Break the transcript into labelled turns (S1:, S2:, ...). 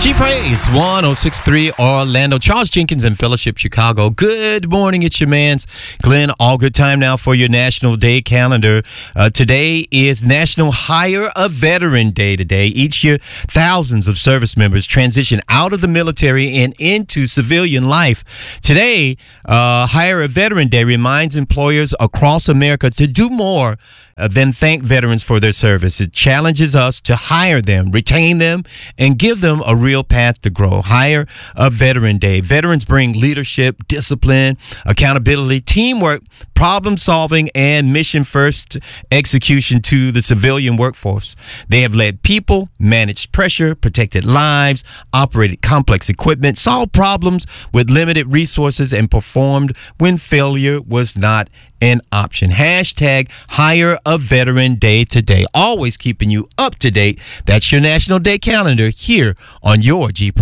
S1: G-Praise 1063 Orlando. Charles Jenkins in Fellowship, Chicago. Good morning. It's your man's Glenn. All good time now for your National Day calendar. Today is National Hire a Veteran Day today. Each year, thousands of service members transition out of the military and into civilian life. Today, Hire a Veteran Day reminds employers across America to do more than thank veterans for their service. It challenges us to hire them, retain them, and give them a real path to grow. Hire a Veteran Day. Veterans bring leadership, discipline, accountability, teamwork, problem solving, and mission first execution to the civilian workforce. They have led people, managed pressure, protected lives, operated complex equipment, solved problems with limited resources, and performed when failure was not an option. Hashtag Hire a Veteran Day today. Always keeping you up to date. That's your National Day calendar here on your G